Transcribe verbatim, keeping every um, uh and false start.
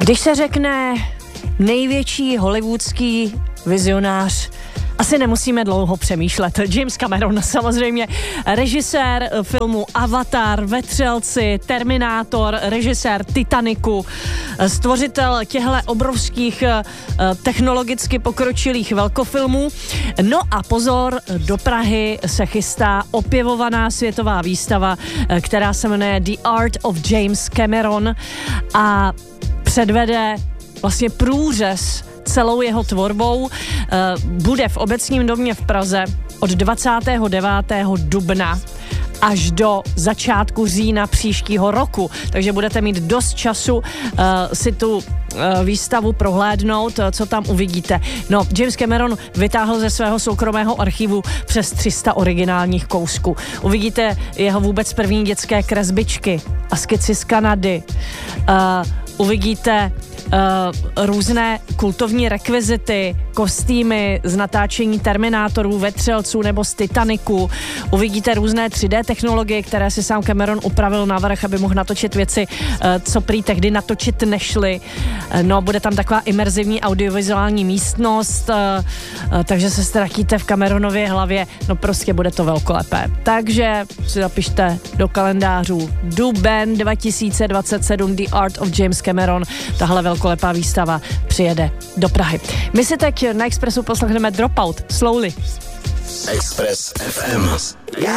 Když se řekne největší hollywoodský vizionář, asi nemusíme dlouho přemýšlet. James Cameron, samozřejmě režisér filmu Avatar, Vetřelci, Terminátor, režisér Titaniku, stvořitel těchto obrovských technologicky pokročilých velkofilmů. No a pozor, do Prahy se chystá opěvovaná světová výstava, která se jmenuje The Art of James Cameron a předvede vlastně průřez celou jeho tvorbou. Bude v Obecním domě v Praze od dvacátého devátého dubna až do začátku října příštího roku. Takže budete mít dost času uh, si tu uh, výstavu prohlédnout, uh, co tam uvidíte. No, James Cameron vytáhl ze svého soukromého archivu přes tři sta originálních kousků. Uvidíte jeho vůbec první dětské kresbičky a skici z Kanady. Uh, uvidíte Uh, různé kultovní rekvizity, kostýmy z natáčení Terminátorů, Vetřelců nebo z Titaniku. Uvidíte různé tři dé technologie, které si sám Cameron upravil navrch, aby mohl natočit věci, uh, co prý tehdy natočit nešly. Uh, no, bude tam taková imerzivní audiovizuální místnost, uh, uh, takže se ztratíte v Cameronově hlavě. No prostě bude to velkolepé. Takže si zapište do kalendářů duben dva tisíce dvacet sedm The Art of James Cameron. Tahle velkolepá výstava přijede do Prahy. My si teď na Expressu poslechneme Dropout, Slowly. Express ef em.